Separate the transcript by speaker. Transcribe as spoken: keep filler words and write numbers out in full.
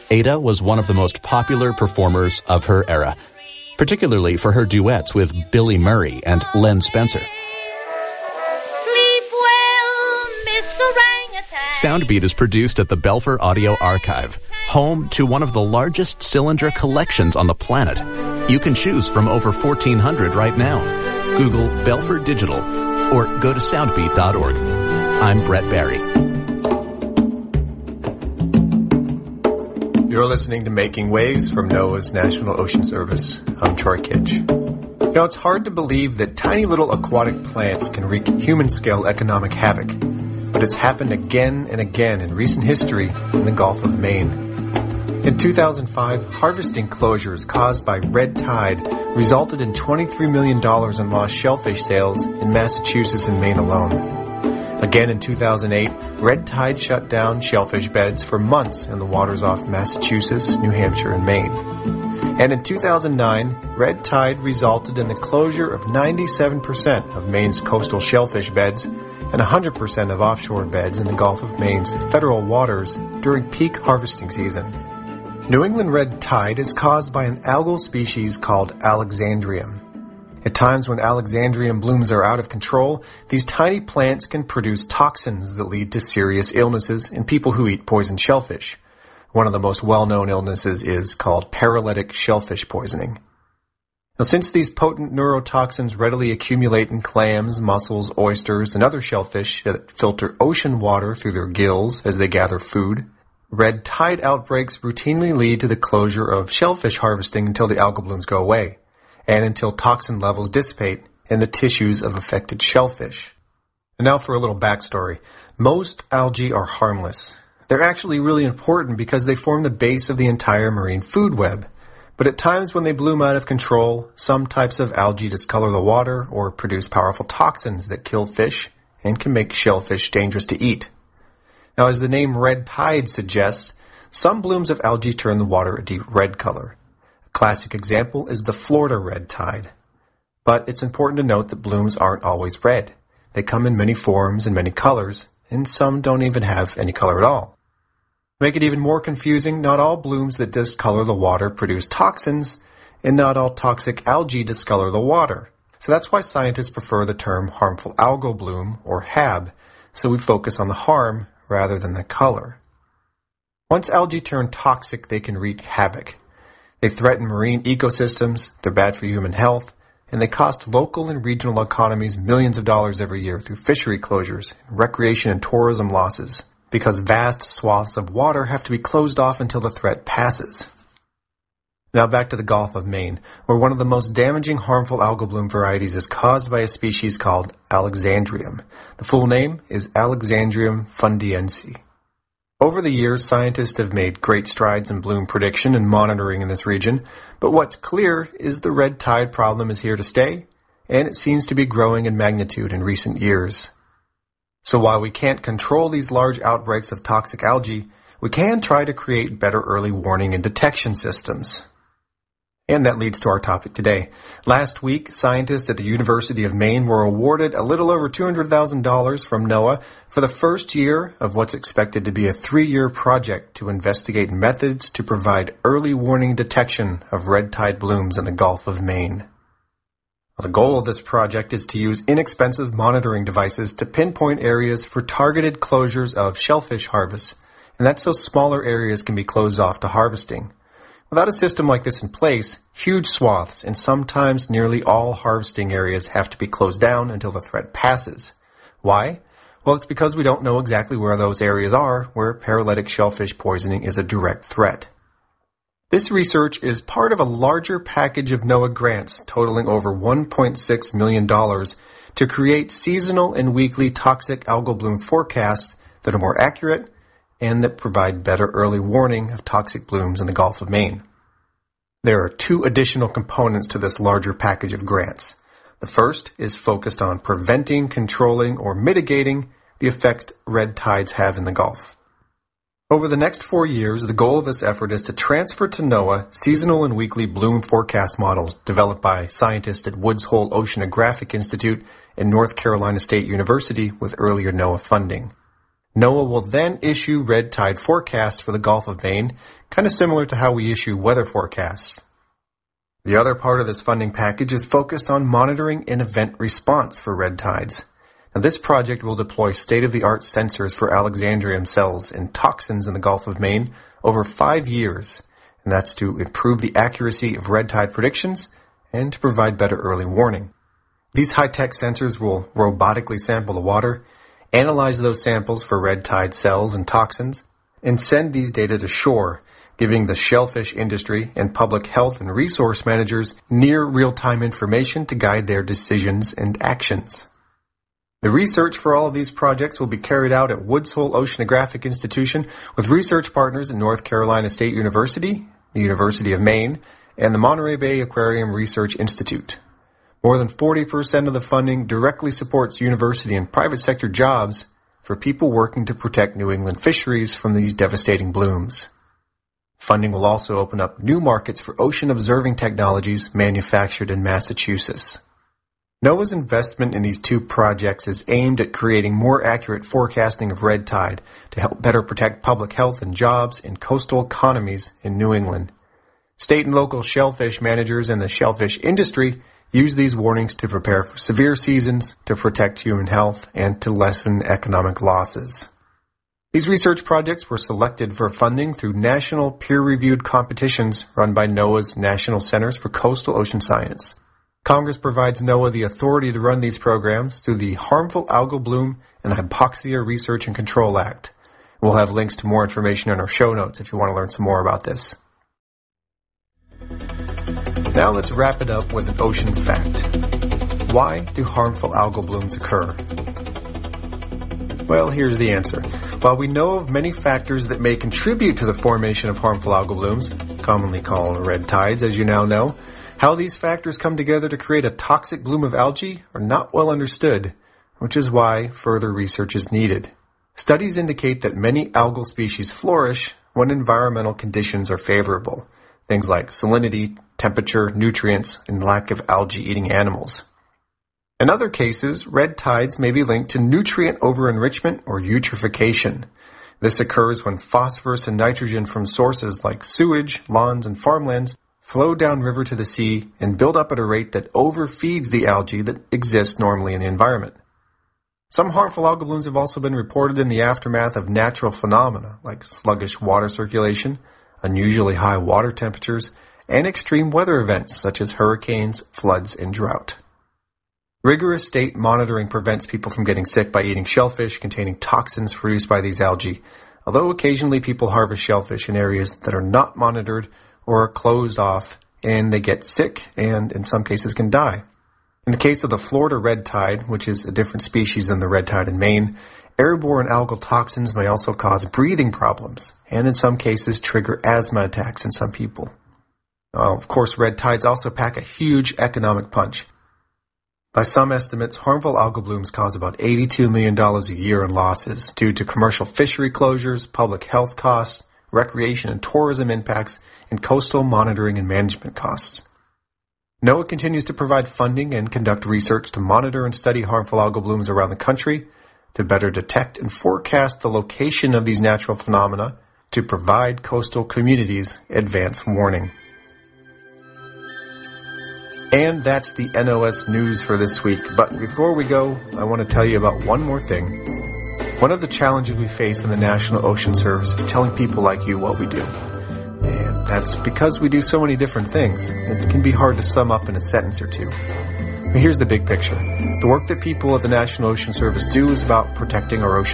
Speaker 1: Ada was one of the most popular performers of her era, particularly for her duets with Billy Murray and Len Spencer.
Speaker 2: Sleep well, Mister Orangutan.
Speaker 1: Soundbeat is produced at the Belfer Audio Archive, home to one of the largest cylinder collections on the planet. You can choose from over fourteen hundred right now. Google Belfer Digital or go to soundbeat dot org. I'm Brett Barry.
Speaker 3: You're listening to Making Waves from NOAA's National Ocean Service. I'm Troy Kitch. You know, it's hard to believe that tiny little aquatic plants can wreak human-scale economic havoc, but it's happened again and again in recent history in the Gulf of Maine. In two thousand five, harvesting closures caused by red tide resulted in twenty-three million dollars in lost shellfish sales in Massachusetts and Maine alone. Again in two thousand eight, red tide shut down shellfish beds for months in the waters off Massachusetts, New Hampshire, and Maine. And in two thousand nine, red tide resulted in the closure of ninety-seven percent of Maine's coastal shellfish beds and one hundred percent of offshore beds in the Gulf of Maine's federal waters during peak harvesting season. New England red tide is caused by an algal species called Alexandrium. At times when Alexandrium blooms are out of control, these tiny plants can produce toxins that lead to serious illnesses in people who eat poison shellfish. One of the most well-known illnesses is called paralytic shellfish poisoning. Now, since these potent neurotoxins readily accumulate in clams, mussels, oysters, and other shellfish that filter ocean water through their gills as they gather food, red tide outbreaks routinely lead to the closure of shellfish harvesting until the algal blooms go away, and until toxin levels dissipate in the tissues of affected shellfish. And now for a little backstory. Most algae are harmless. They're actually really important because they form the base of the entire marine food web. But at times when they bloom out of control, some types of algae discolor the water or produce powerful toxins that kill fish and can make shellfish dangerous to eat. Now, as the name red tide suggests, some blooms of algae turn the water a deep red color. A classic example is the Florida red tide. But it's important to note that blooms aren't always red. They come in many forms and many colors, and some don't even have any color at all. To make it even more confusing, not all blooms that discolor the water produce toxins, and not all toxic algae discolor the water. So that's why scientists prefer the term harmful algal bloom, or H A B, so we focus on the harm rather than the color. Once algae turn toxic, they can wreak havoc. They threaten marine ecosystems, they're bad for human health, and they cost local and regional economies millions of dollars every year through fishery closures, recreation and tourism losses, because vast swaths of water have to be closed off until the threat passes. Now back to the Gulf of Maine, where one of the most damaging harmful algal bloom varieties is caused by a species called Alexandrium. The full name is Alexandrium fundiense. Over the years, scientists have made great strides in bloom prediction and monitoring in this region, but what's clear is the red tide problem is here to stay, and it seems to be growing in magnitude in recent years. So while we can't control these large outbreaks of toxic algae, we can try to create better early warning and detection systems. And that leads to our topic today. Last week, scientists at the University of Maine were awarded a little over two hundred thousand dollars from NOAA for the first year of what's expected to be a three-year project to investigate methods to provide early warning detection of red tide blooms in the Gulf of Maine. The goal of this project is to use inexpensive monitoring devices to pinpoint areas for targeted closures of shellfish harvests, and that's so smaller areas can be closed off to harvesting. Without a system like this in place, huge swaths and sometimes nearly all harvesting areas have to be closed down until the threat passes. Why? Well, it's because we don't know exactly where those areas are where paralytic shellfish poisoning is a direct threat. This research is part of a larger package of NOAA grants totaling over one point six million dollars to create seasonal and weekly toxic algal bloom forecasts that are more accurate and that provide better early warning of toxic blooms in the Gulf of Maine. There are two additional components to this larger package of grants. The first is focused on preventing, controlling, or mitigating the effects red tides have in the Gulf. Over the next four years, the goal of this effort is to transfer to NOAA seasonal and weekly bloom forecast models developed by scientists at Woods Hole Oceanographic Institute and North Carolina State University with earlier NOAA funding. NOAA will then issue red tide forecasts for the Gulf of Maine, kind of similar to how we issue weather forecasts. The other part of this funding package is focused on monitoring and event response for red tides. Now, this project will deploy state-of-the-art sensors for Alexandrium cells and toxins in the Gulf of Maine over five years, and that's to improve the accuracy of red tide predictions and to provide better early warning. These high-tech sensors will robotically sample the water, analyze those samples for red tide cells and toxins, and send these data to shore, giving the shellfish industry and public health and resource managers near real-time information to guide their decisions and actions. The research for all of these projects will be carried out at Woods Hole Oceanographic Institution with research partners at North Carolina State University, the University of Maine, and the Monterey Bay Aquarium Research Institute. More than forty percent of the funding directly supports university and private sector jobs for people working to protect New England fisheries from these devastating blooms. Funding will also open up new markets for ocean observing technologies manufactured in Massachusetts. NOAA's investment in these two projects is aimed at creating more accurate forecasting of red tide to help better protect public health and jobs in coastal economies in New England. State and local shellfish managers and the shellfish industry use these warnings to prepare for severe seasons, to protect human health, and to lessen economic losses. These research projects were selected for funding through national peer-reviewed competitions run by NOAA's National Centers for Coastal Ocean Science. Congress provides NOAA the authority to run these programs through the Harmful Algal Bloom and Hypoxia Research and Control Act. We'll have links to more information in our show notes if you want to learn some more about this. Now let's wrap it up with an ocean fact. Why do harmful algal blooms occur? Well, here's the answer. While we know of many factors that may contribute to the formation of harmful algal blooms, commonly called red tides, as you now know, how these factors come together to create a toxic bloom of algae are not well understood, which is why further research is needed. Studies indicate that many algal species flourish when environmental conditions are favorable, things like salinity, temperature, nutrients, and lack of algae-eating animals. In other cases, red tides may be linked to nutrient over-enrichment or eutrophication. This occurs when phosphorus and nitrogen from sources like sewage, lawns, and farmlands flow downriver to the sea and build up at a rate that overfeeds the algae that exists normally in the environment. Some harmful algal blooms have also been reported in the aftermath of natural phenomena like sluggish water circulation, unusually high water temperatures, and extreme weather events such as hurricanes, floods, and drought. Rigorous state monitoring prevents people from getting sick by eating shellfish containing toxins produced by these algae, although occasionally people harvest shellfish in areas that are not monitored or are closed off, and they get sick and, in some cases, can die. In the case of the Florida red tide, which is a different species than the red tide in Maine, airborne algal toxins may also cause breathing problems, and in some cases trigger asthma attacks in some people. Well, of course, red tides also pack a huge economic punch. By some estimates, harmful algal blooms cause about eighty-two million dollars a year in losses due to commercial fishery closures, public health costs, recreation and tourism impacts, and coastal monitoring and management costs. NOAA continues to provide funding and conduct research to monitor and study harmful algal blooms around the country, to better detect and forecast the location of these natural phenomena, to provide coastal communities advance warning. And that's the N O S news for this week. But before we go, I want to tell you about one more thing. One of the challenges we face in the National Ocean Service is telling people like you what we do. And that's because we do so many different things. It can be hard to sum up in a sentence or two. But here's the big picture. The work that people at the National Ocean Service do is about protecting our ocean.